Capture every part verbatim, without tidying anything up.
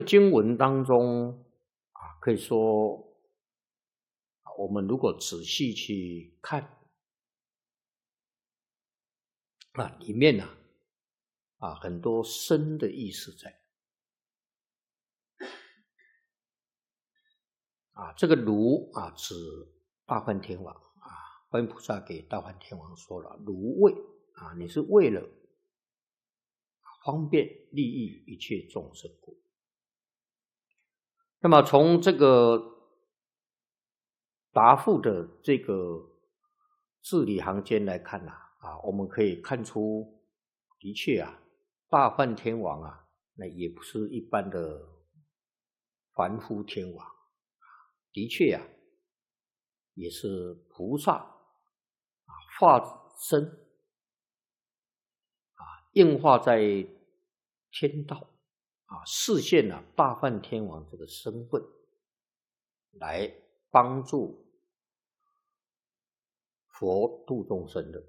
经文当中啊，可以说，我们如果仔细去看啊，里面呢啊很多深的意思在啊。这个如啊，指大梵天王啊，观音菩萨给大梵天王说了，如为啊，你是为了方便利益一切众生故。那么从这个答复的这个字里行间来看呐，啊，我们可以看出，的确啊，大梵天王啊，那也不是一般的凡夫天王，的确啊，也是菩萨啊化身啊，应化在天道啊，示现了大梵天王这个身份，来帮助佛度众生的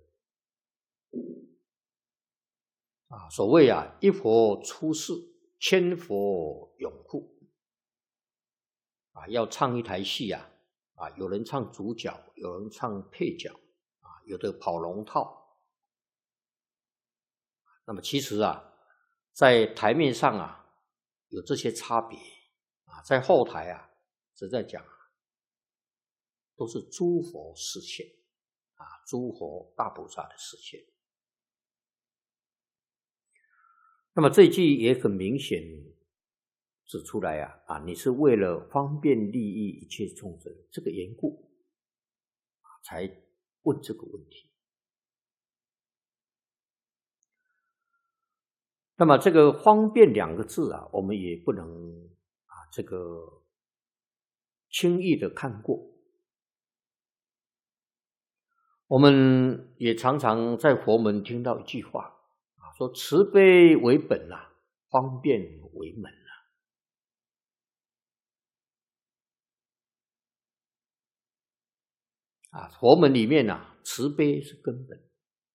啊。所谓啊，一佛出世，千佛拥护啊。要唱一台戏啊，啊，有人唱主角，有人唱配角啊，有的跑龙套。那么其实啊，在台面上啊有这些差别啊，在后台啊，实在讲都是诸佛示现啊，诸佛大菩萨的示现。那么这一句也很明显指出来啊，啊，你是为了方便利益一切众生这个缘故才问这个问题。那么这个方便两个字啊，我们也不能啊这个轻易的看过。我们也常常在佛门听到一句话啊，说慈悲为本啊，方便为门啊。啊，佛门里面啊，慈悲是根本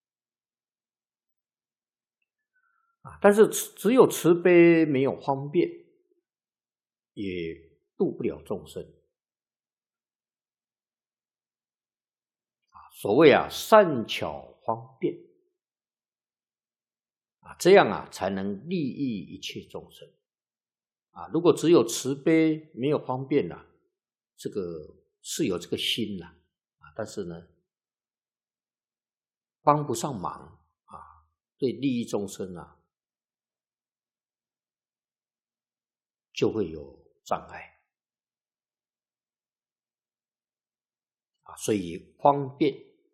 啊，但是只有慈悲没有方便，也度不了众生啊。所谓啊，善巧方便啊，这样啊才能利益一切众生啊。如果只有慈悲没有方便啊，这个是有这个心呐啊，但是呢，帮不上忙啊，对利益众生啊，就会有障碍啊。所以方便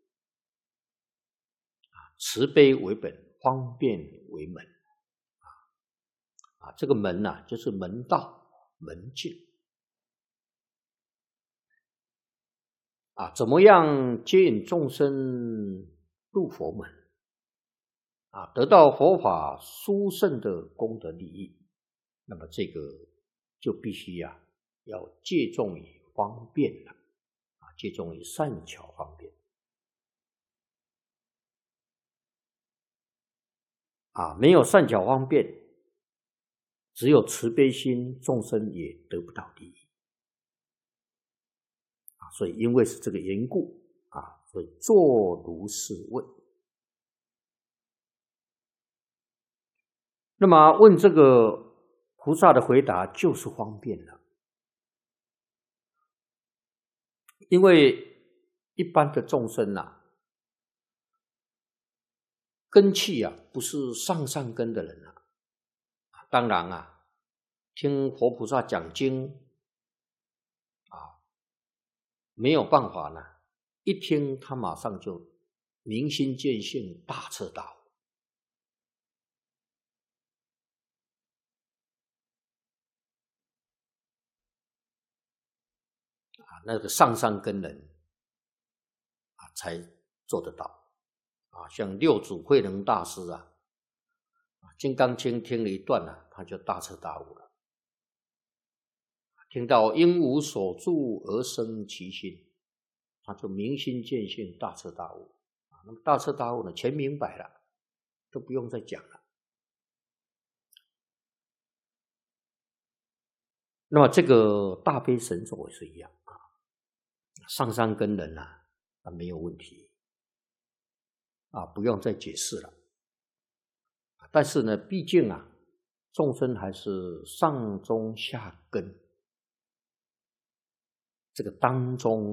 啊，慈悲为本，方便为门啊啊，这个门呐、啊，就是门道门径啊，怎么样接引众生入佛门啊，得到佛法殊胜的功德利益，那么这个就必须呀、啊，要借重于方便了啊，借重于善巧方便啊，没有善巧方便，只有慈悲心，众生也得不到利益啊。所以因为是这个缘故啊，所以作如是问。那么问这个菩萨的回答就是方便了，因为一般的众生啊，根器啊不是上上根的人啊，当然啊，听佛菩萨讲经啊，没有办法呢，一听他马上就明心见性，大彻大悟。啊，那个上上根人啊，才做得到啊。像六祖慧能大师啊，《金刚经》听了一段啊，他就大彻大悟了。听到因无所住而生其心，他就明心见性，大彻大悟啊。那么大彻大悟呢，全明白了，都不用再讲了。 那么这个大悲神咒也是一样啊，上山根人啊，啊没有问题啊，不用再解释了。但是呢，毕竟啊，众生还是上中下根，这个当中